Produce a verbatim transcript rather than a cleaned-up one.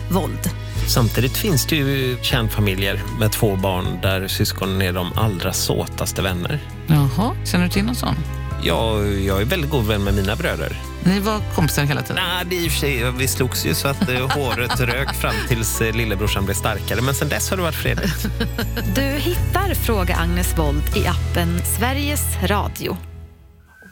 våld. Samtidigt finns det ju kärnfamiljer med två barn där syskonen är de allra såtaste vänner. Jaha, känner du till någon sån? Ja, jag är väldigt god vän med mina bröder. Ni var kompisar hela tiden? Nej, det är i och för sig, vi slogs ju så att eh, håret rök fram tills eh, lillebrorsan blev starkare. Men sen dess har det varit fredligt. Du hittar Fråga Agnes Wold i appen Sveriges Radio.